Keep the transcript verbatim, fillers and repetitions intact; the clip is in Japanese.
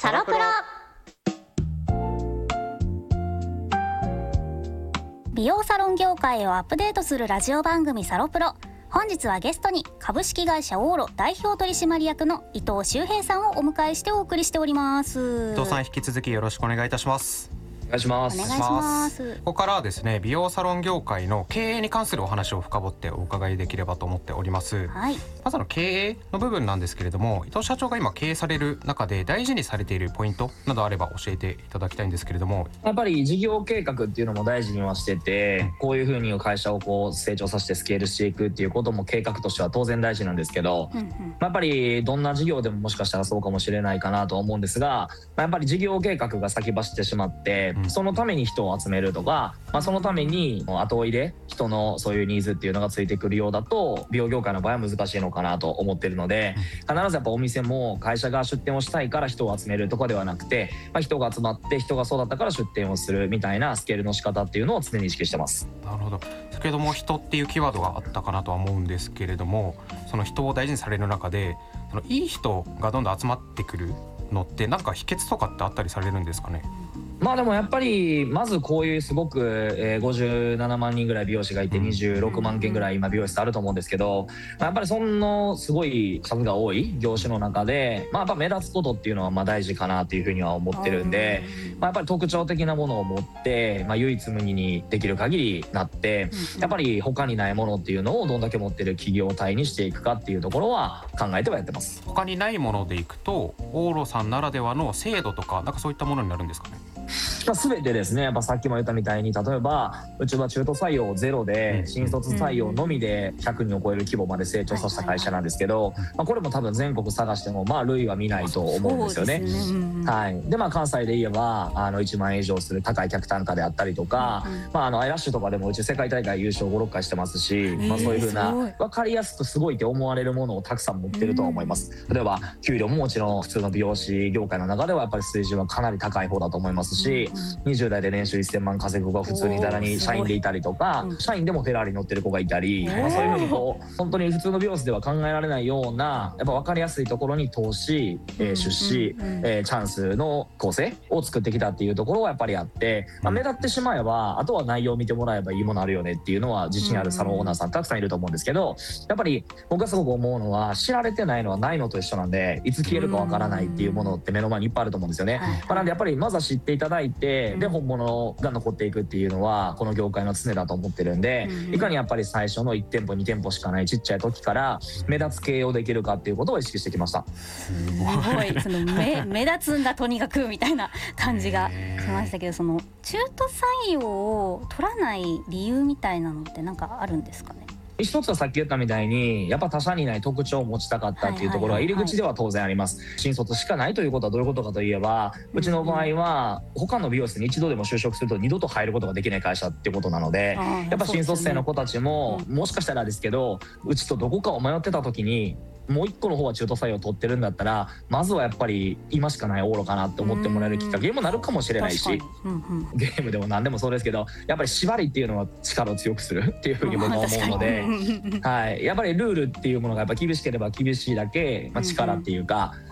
サロプロ。美容サロン業界をアップデートするラジオ番組サロプロ。本日はゲストに株式会社オーロ代表取締役の伊藤修平さんをお迎えしてお送りしております。 伊藤さん、引き続きよろしくお願いいたします。 お願いします。 お願いします。 ここからはですね、美容サロン業界の経営に関するお話を深掘ってお伺いできればと思っております。 はい、 まずの経営の部分なんですけれども、伊藤社長が今経営される中で大事にされているポイントなどあれば教えていただきたいんですけれども。 やっぱり事業計画っていうのも大事にはしてて、うん、こういうふうに会社をこう成長させてスケールしていくっていうことも計画としては当然大事なんですけど、うんうん、やっぱりどんな事業でももしかしたらそうかもしれないかなと思うんですが、やっぱり事業計画が先走ってしまって、うん、そのために人を集めるとか、まあ、そのために後追いで人のそういうニーズっていうのがついてくるようだと美容業界の場合は難しいのかなと思ってるので、必ずやっぱお店も会社が出店をしたいから人を集めるとかではなくて、まあ、人が集まって人がそうだったから出店をするみたいなスケールの仕方っていうのを常に意識してます。 なるほど。先ほども人っていうキーワードがあったかなとは思うんですけれども、その人を大事にされる中でそのいい人がどんどん集まってくるのってなんか秘訣とかってあったりされるんですかね。 まあでもやっぱりまずこういうすごく、えー、ごじゅうななまんにんぐらい美容師がいてにじゅうろくまんけんぐらい今美容室あると思うんですけど、やっぱりそのすごい数が多い業種の中で、まあ、やっぱ目立つことっていうのはまあ大事かなっていうふうには思ってるんで、まあ、やっぱり特徴的なものを持って、まあ、唯一無二にできる限りなって、やっぱり他にないものっていうのをどんだけ持ってる企業体にしていくかっていうところは考えてはやってます。 他にないものでいくとオーロさんならではの制度とかなんかそういったものになるんですかね。 まあ、全てですね、やっぱさっきも言ったみたいに、例えばうちは中途採用ゼロで新卒採用のみでひゃくにんを超える規模まで成長させた会社なんですけど、まあ、これも多分全国探してもまあ類は見ないと思うんですよね。はい。でまあ関西で言えばあのいちまんえん以上する高い客単価であったりとか、まああのアイラッシュとかでもうち世界大会優勝ごろっかいしてますし、まあ、そういう風な分かりやすくすごいって思われるものをたくさん持ってるとは思います。例えば給料ももちろん普通の美容師業界の中ではやっぱり水準はかなり高い方だと思いますし、にじゅう代で年収せんまん稼ぐ子が普通にざらに社員でいたりとか、社員でもフェラーリ乗ってる子がいたり、まあ、そういうふうにこう本当に普通の美容室では考えられないようなやっぱ分かりやすいところに投資、えー、出資、えー、チャンスの構成を作ってきたっていうところはやっぱりあって、まあ、目立ってしまえばあとは内容を見てもらえばいいものあるよねっていうのは自信あるサロンオーナーさんたくさんいると思うんですけど、やっぱり僕がすごく思うのは知られてないのはないのと一緒なんで、いつ消えるか分からないっていうものって目の前にいっぱいあると思うんですよね。まあ、なんでやっぱりまずは知っていただいて、で本物が残っていくっていうのはこの業界の常だと思ってるんで、うん、いかにやっぱり最初のいち店舗に店舗しかないちっちゃい時から目立つ経営をできるかっていうことを意識してきました。 すごいその 目, 目立つんだとにかくみたいな感じがしましたけど、その中途採用を取らない理由みたいなのって何かあるんですかね。 一つはさっき言ったみたいにやっぱ他社にない特徴を持ちたかったっていうところは入り口では当然あります。新卒しかないということはどういうことかといえば、うちの場合は他の美容室に一度でも就職すると二度と入ることができない会社っていうことなので、やっぱ新卒生の子たちももしかしたらですけど、うちとどこかを迷ってた時にもう一個の方は中途採用を取ってるんだったら、まずはやっぱり今しかないオーロかなって思ってもらえるきっかけにもなるかもしれないし、うんうん、ゲームでも何でもそうですけど、やっぱり縛りっていうのは力を強くするっていうふうに僕は思うので、はい、やっぱりルールっていうものがやっぱ厳しければ厳しいだけ、まあ、力っていうか、